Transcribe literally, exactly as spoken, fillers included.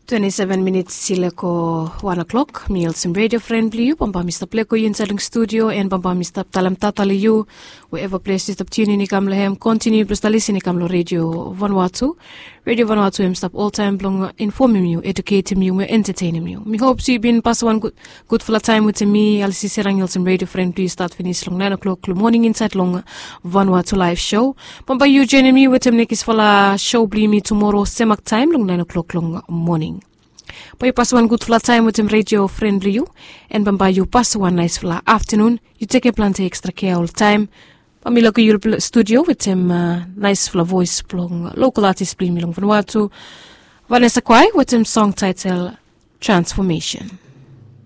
twenty-seven minutes sila ko one o'clock. Meals and radio friendly you. Pampa Mister Pleko yun sa lang studio and pampa Mister Talam Tatali you. Wherever place is tap tune in ikam lehem. Continue plus listen ikam lo radio Vanuatu. Radio Vanuatu im stop all time long informing you, educating you, entertaining you. Me hope you been pass one good good full time with me. I'll see serang meals and radio friendly start finish long nine o'clock morning inside long Vanuatu live show. Pampa you joining me with him nekis fala show bli me tomorrow semak time long nine o'clock long morning. But you pass one good flat time with him radio friendly you, and bamba you pass one nice flat afternoon. You take a plenty extra care all the time. Pamila ko yung studio with him uh, nice flat voice plong local artist play milong Vanuatu. Vanessa Kwai with him song title Transformation.